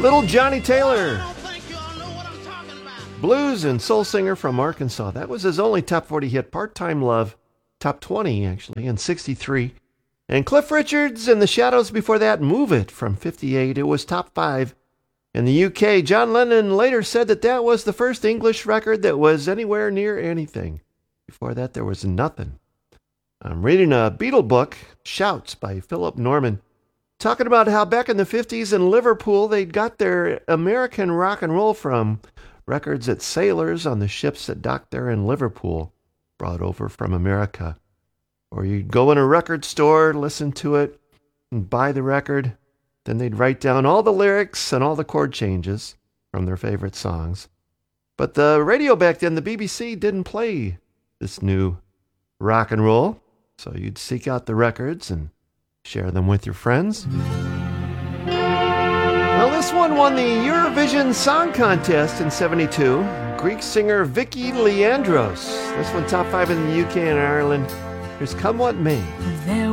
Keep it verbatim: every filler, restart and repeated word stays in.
Little Johnny Taylor, blues and soul singer from Arkansas. That was his only top forty hit, Part-Time Love, top twenty actually, in sixty-three. And Cliff Richards and the Shadows before that, Move It, from fifty-eight. It was top five in the U K. John Lennon later said that that was the first English record that was anywhere near anything. Before that, there was nothing. I'm reading a Beatle book, Shouts by Philip Norman, talking about how back in the fifties in Liverpool, they'd got their American rock and roll from records that sailors on the ships that docked there in Liverpool brought over from America. Or you'd go in a record store, listen to it, and buy the record. Then they'd write down all the lyrics and all the chord changes from their favorite songs. But the radio back then, the B B C, didn't play this new rock and roll. So you'd seek out the records and share them with your friends. Well, this one won the Eurovision Song Contest in seventy-two. Greek singer Vicky Leandros. This one top five in the U K and Ireland. Here's Come What May. There